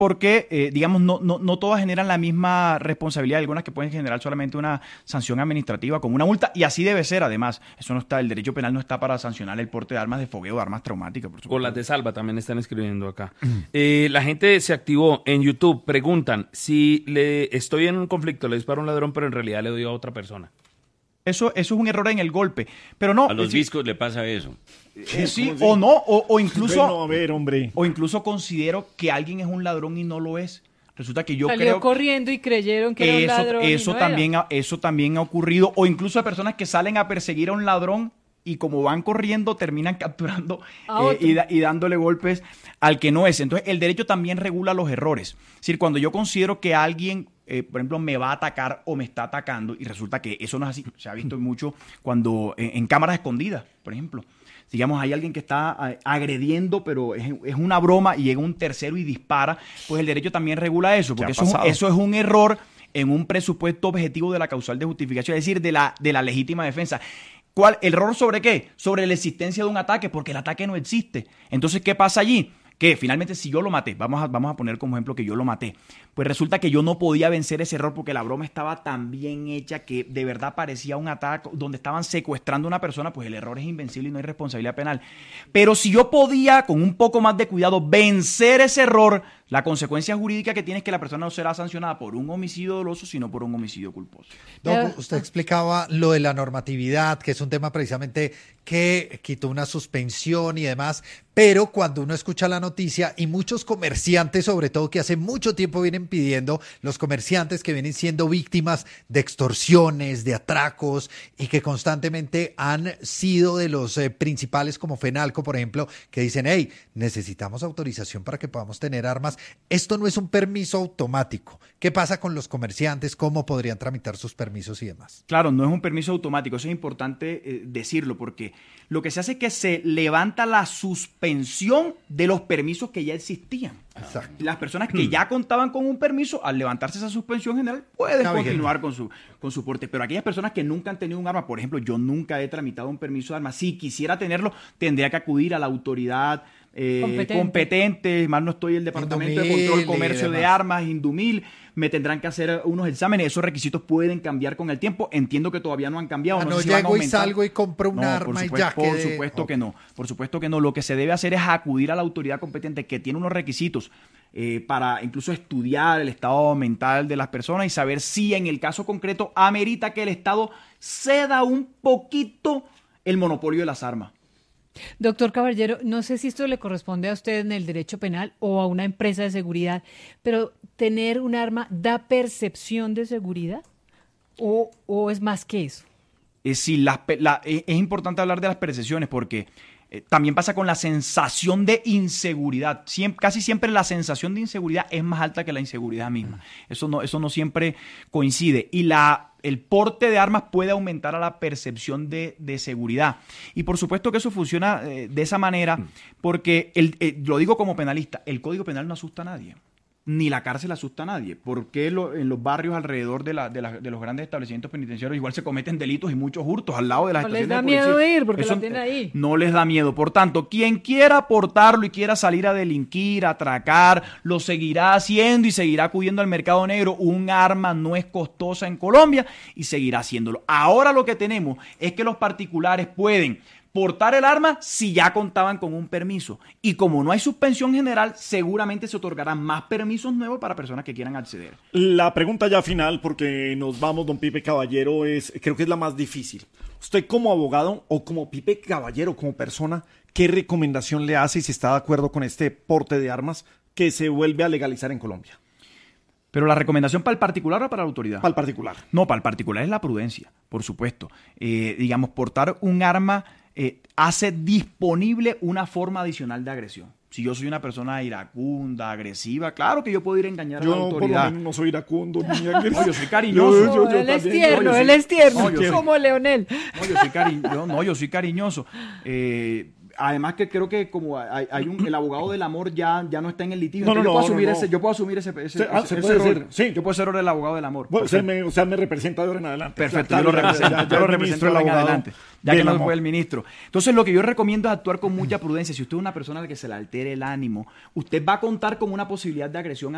porque, digamos, no todas generan la misma responsabilidad. Hay algunas que pueden generar solamente una sanción administrativa como una multa, y así debe ser, además. Eso no está, el derecho penal no está para sancionar el porte de armas de fogueo, de armas traumáticas, por supuesto. O las de salva también están escribiendo acá. La gente se activó en YouTube. Preguntan, si estoy en un conflicto, le disparo a un ladrón, pero en realidad le doy a otra persona. Eso es un error en el golpe, pero no. A los viscos le pasa eso. Sí, o no, o incluso. Bueno, a ver, hombre. O incluso considero que alguien es un ladrón y no lo es. Resulta que yo Salió creo corriendo y creyeron que era un ladrón. Eso también ha ocurrido. O incluso hay personas que salen a perseguir a un ladrón y como van corriendo terminan capturando y dándole golpes al que no es. Entonces el derecho también regula los errores. Es decir, cuando yo considero que alguien, por ejemplo, me va a atacar o me está atacando, y resulta que eso no es así. Se ha visto mucho cuando en cámaras escondidas, por ejemplo. Digamos, hay alguien que está agrediendo, pero es una broma y llega un tercero y dispara, pues el derecho también regula eso, porque eso es un error en un presupuesto objetivo de la causal de justificación, es decir, de la legítima defensa. ¿Cuál? ¿El error sobre qué? Sobre la existencia de un ataque, porque el ataque no existe. Entonces, ¿qué pasa allí? Que finalmente si yo lo maté, vamos a poner como ejemplo que yo lo maté, pues resulta que yo no podía vencer ese error porque la broma estaba tan bien hecha que de verdad parecía un ataque donde estaban secuestrando a una persona, pues el error es invencible y no hay responsabilidad penal. Pero si yo podía, con un poco más de cuidado, vencer ese error, la consecuencia jurídica que tiene es que la persona no será sancionada por un homicidio doloso, sino por un homicidio culposo. Doc, usted explicaba lo de la normatividad, que es un tema precisamente que quitó una suspensión y demás, pero cuando uno escucha la noticia, y muchos comerciantes, sobre todo, que hace mucho tiempo vienen pidiendo, los comerciantes que vienen siendo víctimas de extorsiones, de atracos, y que constantemente han sido de los principales, como Fenalco, por ejemplo, que dicen, hey, necesitamos autorización para que podamos tener armas. Esto no es un permiso automático. ¿Qué pasa con los comerciantes? ¿Cómo podrían tramitar sus permisos y demás? Claro, no es un permiso automático. Eso es importante decirlo, porque lo que se hace es que se levanta la suspensión de los permisos que ya existían. Exacto. Las personas que ya contaban con un permiso, al levantarse esa suspensión general, pueden continuar con su porte. Pero aquellas personas que nunca han tenido un arma, por ejemplo, yo nunca he tramitado un permiso de arma. Si quisiera tenerlo, tendría que acudir a la autoridad competente, más no estoy el Departamento de Control Comercio de Armas, Indumil, me tendrán que hacer unos exámenes, esos requisitos pueden cambiar con el tiempo, entiendo que todavía no han cambiado. No sé si llego y salgo y compro un arma y ya Por supuesto que no, lo que se debe hacer es acudir a la autoridad competente que tiene unos requisitos para incluso estudiar el estado mental de las personas y saber si en el caso concreto amerita que el Estado ceda un poquito el monopolio de las armas. Doctor Caballero, no sé si esto le corresponde a usted en el derecho penal o a una empresa de seguridad, pero ¿tener un arma da percepción de seguridad o es más que eso? Es importante hablar de las percepciones porque también pasa con la sensación de inseguridad. Casi siempre la sensación de inseguridad es más alta que la inseguridad misma. Eso no siempre coincide. Y el porte de armas puede aumentar a la percepción de seguridad. Y por supuesto que eso funciona de esa manera porque, lo digo como penalista, el Código Penal no asusta a nadie. Ni la cárcel asusta a nadie. ¿Por qué en los barrios alrededor de los grandes establecimientos penitenciarios igual se cometen delitos y muchos hurtos al lado de las estaciones de policía? No les da miedo ir porque lo tienen ahí. No les da miedo. Por tanto, quien quiera aportarlo y quiera salir a delinquir, a atracar, lo seguirá haciendo y seguirá acudiendo al mercado negro. Un arma no es costosa en Colombia y seguirá haciéndolo. Ahora lo que tenemos es que los particulares pueden portar el arma si ya contaban con un permiso. Y como no hay suspensión general, seguramente se otorgarán más permisos nuevos para personas que quieran acceder. La pregunta ya final, porque nos vamos, don Pipe Caballero, creo que es la más difícil. Usted como abogado o como Pipe Caballero, como persona, ¿qué recomendación le hace y si está de acuerdo con este porte de armas que se vuelve a legalizar en Colombia? ¿Pero la recomendación para el particular o para la autoridad? Para el particular. No, para el particular es la prudencia, por supuesto. Digamos, portar un arma hace disponible una forma adicional de agresión. Si yo soy una persona iracunda, agresiva, claro que yo puedo ir a engañar a la autoridad. Yo por lo menos no soy iracundo ni agresivo. No, yo soy cariñoso. Él es tierno, como Leonel. Yo soy cariñoso. Además que creo que como el abogado del amor ya no está en el litigio. Yo puedo asumir ese rol. Sí. Yo puedo ser el abogado del amor. Bueno, usted me representa de ahora en adelante. Perfecto, yo lo represento de ahora en adelante. Ya que no fue el ministro. Entonces lo que yo recomiendo es actuar con mucha prudencia. Si usted es una persona a la que se le altere el ánimo, usted va a contar con una posibilidad de agresión